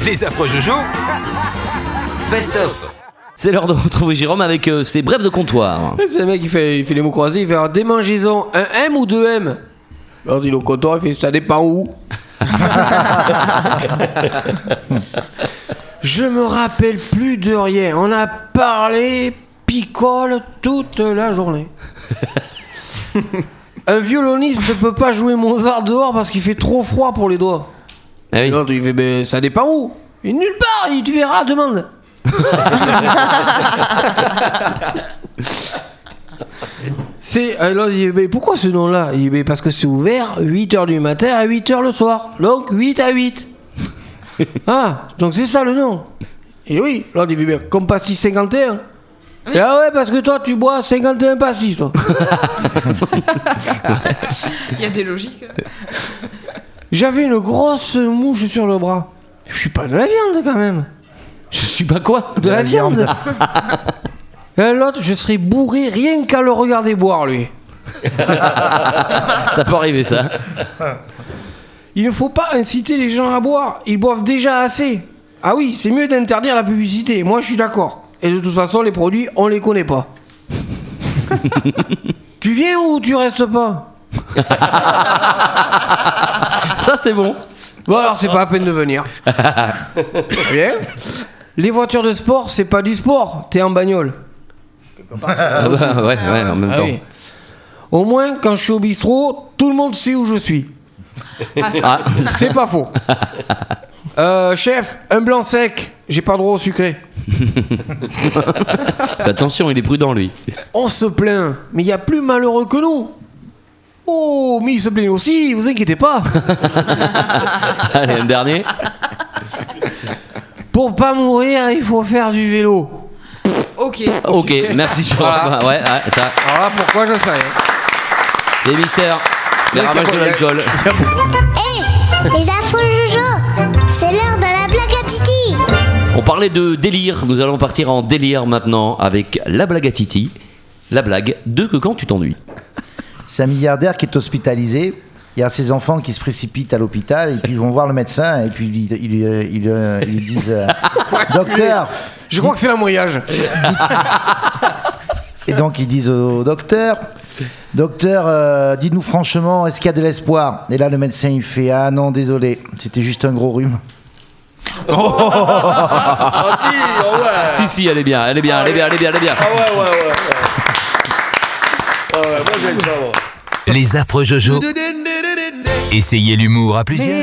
Les affreux Jojo, best of. C'est l'heure de retrouver Jérôme avec ses brèves de comptoir. C'est le mec qui fait les mots croisés, il fait alors, démangeaison, un M ou deux M? Alors il est au comptoir, il fait ça dépend où. Je me rappelle plus de rien. On a parlé picole toute la journée. Un violoniste ne peut pas jouer Mozart dehors parce qu'il fait trop froid pour les doigts. Ah oui. L'autre il fait ben ça dépend où. Et nulle part, tu verras, demande. C'est alors il dit mais pourquoi ce nom-là? Il dit mais parce que c'est ouvert 8h du matin à 8h le soir. Donc 8 à 8. Ah, donc c'est ça le nom. Et oui, l'autre il dit mais comme pastis 51. Et ah ouais, parce que toi tu bois 51 pastis toi. Il y a des logiques. J'avais une grosse mouche sur le bras. Je suis pas de la viande quand même. Je suis pas quoi? De la viande. Et l'autre, je serais bourré rien qu'à le regarder boire, lui. Ça peut arriver, ça. Il ne faut pas inciter les gens à boire. Ils boivent déjà assez. Ah oui, c'est mieux d'interdire la publicité. Moi, je suis d'accord. Et de toute façon, les produits, on les connaît pas. Tu viens ou tu restes pas? Ça, c'est bon. Bon, alors, c'est pas la peine de venir. Bien. Les voitures de sport, c'est pas du sport. T'es en bagnole. Ah bah, ouais, en même Ah temps. oui. Au moins, quand je suis au bistrot, tout le monde sait où je suis. Ah. C'est pas faux. Chef, un blanc sec. J'ai pas droit au sucré. Attention, il est prudent, lui. On se plaint, mais il y a plus malheureux que nous. Oh, mais il se plaint aussi, vous inquiétez pas. Allez, un dernier. Pour pas mourir, il faut faire du vélo. Ok. Ok, merci, Jérôme. Voilà. Ouais, ça. Alors là, pourquoi je sais rien. C'est mystère. C'est Ouais, ramage de l'alcool. Les affreux Jojo, c'est l'heure de la blague à Titi. On parlait de délire. Nous allons partir en délire maintenant avec la blague à Titi. La blague de que quand tu t'ennuies. C'est un milliardaire qui est hospitalisé. Il y a ses enfants qui se précipitent à l'hôpital et puis ils vont voir le médecin et puis ils lui disent docteur. Je crois que c'est l'embrayage. Et donc ils disent au docteur, dites-nous franchement, est-ce qu'il y a de l'espoir? Et là le médecin il fait ah non désolé, c'était juste un gros rhume. Si, elle est bien. Ah ouais. Moi j'aime ça, moi. Les affreux Jojo. Essayez l'humour à plusieurs.